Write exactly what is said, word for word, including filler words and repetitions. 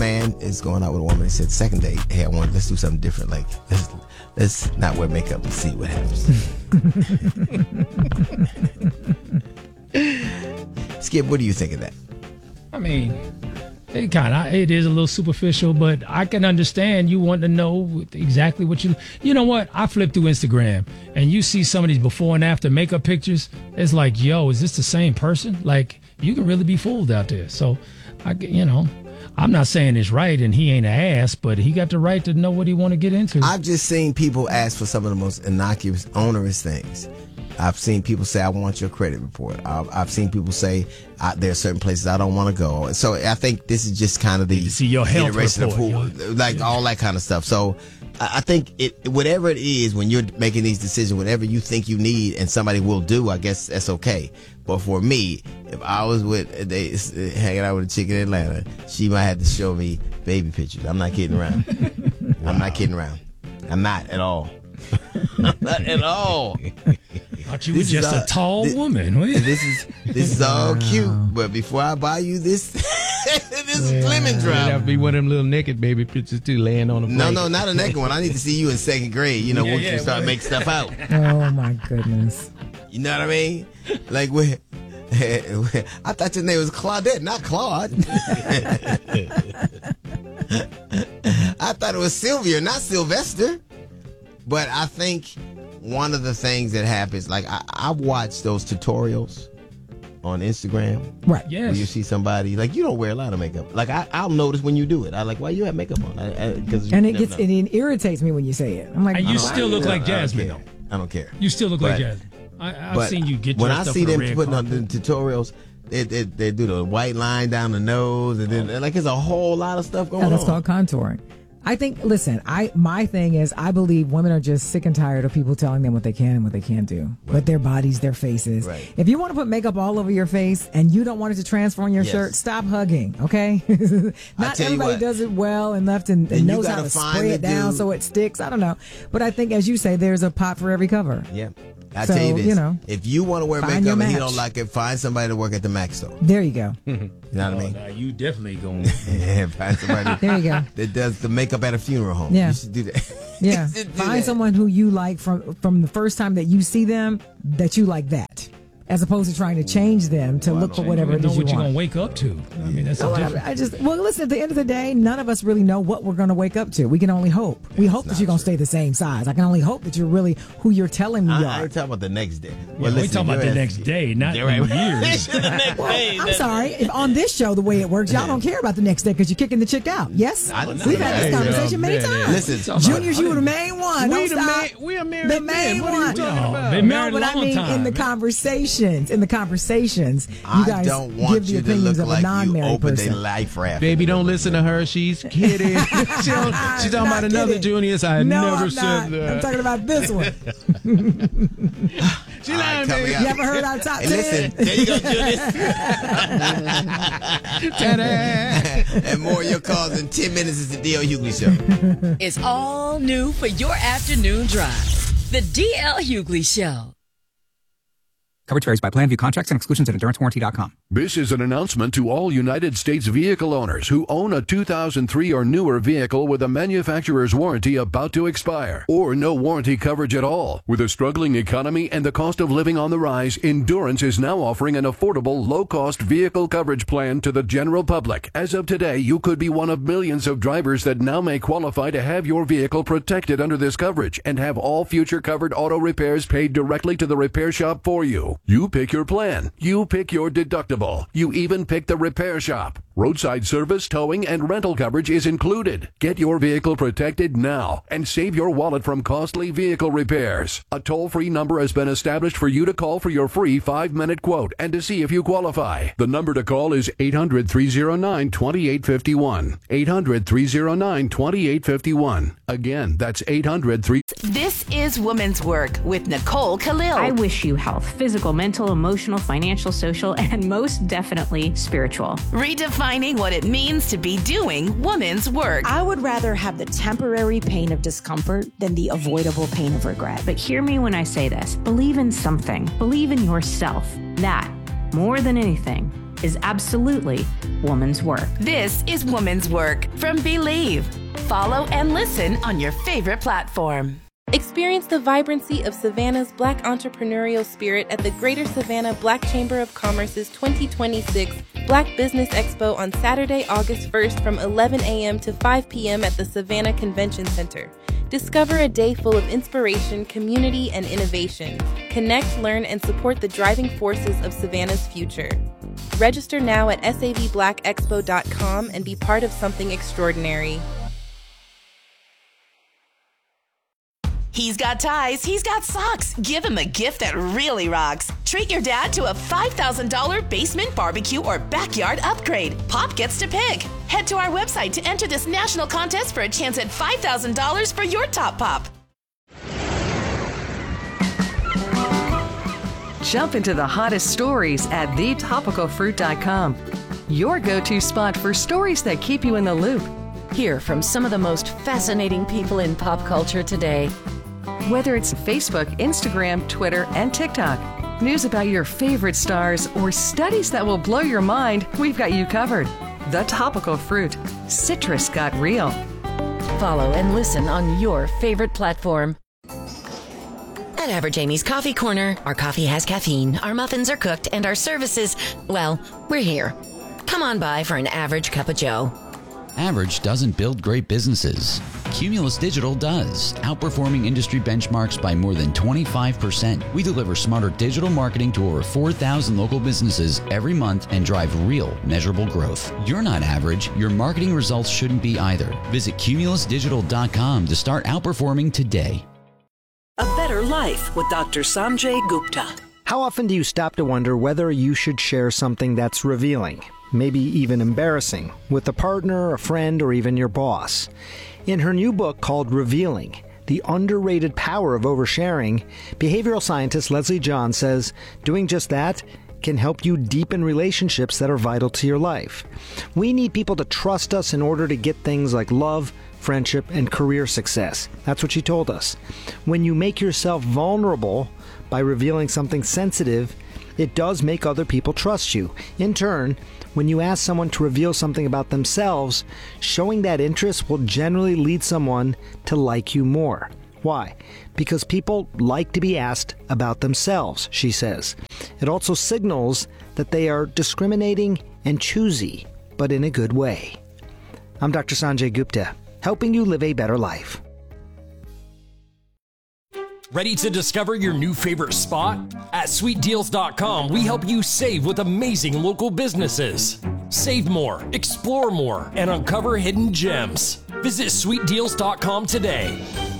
man is going out with a woman and said, second date, hey, I want, let's do something different. Like, let's, let's not wear makeup and see what happens. Skip, what do you think of that? I mean, it kind of it is a little superficial, but I can understand you want to know exactly what you. You know what? I flip through Instagram and you see some of these before and after makeup pictures. It's like, yo, is this the same person? Like, you can really be fooled out there. So, I, you know, I'm not saying it's right and he ain't an ass, but he got the right to know what he want to get into. I've just seen people ask for some of the most innocuous, onerous things. I've seen people say, I want your credit report. I've, I've seen people say, I, there are certain places I don't want to go. So I think this is just kind of the see your health iteration report, of who, like all that kind of stuff. So I, I think it, whatever it is, when you're making these decisions, whatever you think you need and somebody will do, I guess that's okay. But for me, if I was with they hanging out with a chick in Atlanta, she might have to show me baby pictures. I'm not kidding around. Wow. I'm not kidding around. I'm not at all. Not at all. Thought you were just a, a tall this, woman. This is this is all cute, but before I buy you this this yeah. lemon drop, that'll be one of them little naked baby pictures too, laying on the plate. No, no, not a naked one. I need to see you in second grade. You know, yeah, once yeah, you start making stuff out. Oh my goodness. You know what I mean? Like, where, I thought your name was Claudette, not Claude. I thought it was Sylvia, not Sylvester. But I think one of the things that happens, like I, I've watched those tutorials on Instagram. Right. Yes. Where you see somebody, like, you don't wear a lot of makeup. Like, I, I'll notice when you do it. I like, why you have makeup on? I, I, cause and it gets and it irritates me when you say it. I'm like, and you oh, still look like Jasmine, though. I don't care. You still look but, like Jasmine. I, I've seen you get when dressed I up see for them the red putting carpet. on the tutorials, they, they, they do the white line down the nose, and then, oh. like, there's a whole lot of stuff going yeah, that's on. That's called contouring. I think, listen, I my thing is I believe women are just sick and tired of people telling them what they can and what they can't do right. with their bodies, their faces. Right. If you want to put makeup all over your face and you don't want it to transfer on your yes. shirt, stop hugging, okay? Not everybody does it well and left and, and knows how to spray it down dude. so it sticks. I don't know. But I think, as you say, there's a pot for every cover. Yeah. I so, tell you this, you know, if you want to wear makeup and you don't like it, find somebody to work at the Mac store. There you go. You know what oh, I mean? Nah, you definitely going yeah, find somebody there you go. that does the makeup at a funeral home. Yeah. You should do that. Yeah. do find that. someone who you like from from the first time that you see them, that you like that. As opposed to trying to change them to well, look for whatever it is you want. Know what you're want. going to wake up to. I mean, that's so a different. I just, well, listen, at the end of the day, none of us really know what we're going to wake up to. We can only hope. Yeah, we hope that you're going to stay the same size. I can only hope that you're really who you're telling me I, you are. I ain't talking about the next day. Well, yeah, we're talking about the next day, not in years. the next well, day, I'm sorry. If on this show, the way it works, y'all don't care about the next day because you're kicking the chick out. Yes? I, We've had this conversation many times. Listen, Juniors, you were the main one. We Don't the stop. ma- we are married. The main what one. Are you talking about? Been No, married but a I long mean, time, in the man. conversations, in the conversations, you I guys don't want give the you to opinions look of like a you non-married opened person. a life raft. Baby, don't listen to her. She's kidding. she don't, she's talking Not about another kidding. Junius. I no, never I'm said not. that. I'm talking about this one. She All right, lying, coming baby. up. You ever heard our top Hey, ten? listen, there you go, Junius. And more of your calls in ten minutes is the D L Hughley Show. It's all new for your afternoon drive. The D L Hughley Show. Coverage varies by plan. View contracts and exclusions at endurance warranty dot com. This is an announcement to all United States vehicle owners who own a two thousand three or newer vehicle with a manufacturer's warranty about to expire or no warranty coverage at all. With a struggling economy and the cost of living on the rise, Endurance is now offering an affordable, low-cost vehicle coverage plan to the general public. As of today, you could be one of millions of drivers that now may qualify to have your vehicle protected under this coverage and have all future covered auto repairs paid directly to the repair shop for you. You pick your plan. You pick your deductible. You even pick the repair shop. Roadside service, towing, and rental coverage is included. Get your vehicle protected now and save your wallet from costly vehicle repairs. A toll-free number has been established for you to call for your free five-minute quote and to see if you qualify. The number to call is eight hundred, three oh nine, two eight five one. eight hundred, three oh nine, two eight five one. Again, that's eight hundred, three... This is Women's Work with Nicole Khalil. I wish you health, physical, mental, emotional, financial, social, and most definitely spiritual. Redefining what it means to be doing women's work. I would rather have the temporary pain of discomfort than the avoidable pain of regret. But hear me when I say this. Believe in something. Believe in yourself. That, more than anything, is absolutely woman's work. This is Woman's Work from Believe. Follow and listen on your favorite platform. Experience the vibrancy of Savannah's Black entrepreneurial spirit at the Greater Savannah Black Chamber of Commerce's twenty twenty-six Black Business Expo on Saturday, August first from eleven a.m. to five p.m. at the Savannah Convention Center. Discover a day full of inspiration, community, and innovation. Connect, learn, and support the driving forces of Savannah's future. Register now at S A V black expo dot com and be part of something extraordinary. He's got ties, he's got socks. Give him a gift that really rocks. Treat your dad to a five thousand dollars basement barbecue or backyard upgrade. Pop gets to pick. Head to our website to enter this national contest for a chance at five thousand dollars for your top pop. Jump into the hottest stories at the topical fruit dot com. Your go-to spot for stories that keep you in the loop. Hear from some of the most fascinating people in pop culture today. Whether it's Facebook, Instagram, Twitter, and TikTok, news about your favorite stars, or studies that will blow your mind, we've got you covered. The Topical Fruit. Citrus got real. Follow and listen on your favorite platform. At Average Amy's Coffee Corner, our coffee has caffeine, our muffins are cooked, and our services, well, we're here. Come on by for an average cup of joe. Average doesn't build great businesses. Cumulus Digital does, outperforming industry benchmarks by more than twenty-five percent. We deliver smarter digital marketing to over four thousand local businesses every month and drive real, measurable growth. You're not average. Your marketing results shouldn't be either. Visit cumulus digital dot com to start outperforming today. A Better Life with Doctor Sanjay Gupta. How often do you stop to wonder whether you should share something that's revealing, maybe even embarrassing, with a partner, a friend, or even your boss? In her new book called Revealing, The Underrated Power of Oversharing, behavioral scientist Leslie John says doing just that can help you deepen relationships that are vital to your life. We need people to trust us in order to get things like love, friendship, and career success. That's what she told us. When you make yourself vulnerable by revealing something sensitive, it does make other people trust you. In turn, when you ask someone to reveal something about themselves, showing that interest will generally lead someone to like you more. Why? Because people like to be asked about themselves, she says. It also signals that they are discriminating and choosy, but in a good way. I'm Doctor Sanjay Gupta, helping you live a better life. Ready to discover your new favorite spot? At sweet deals dot com, we help you save with amazing local businesses. Save more, explore more, and uncover hidden gems. Visit sweet deals dot com today.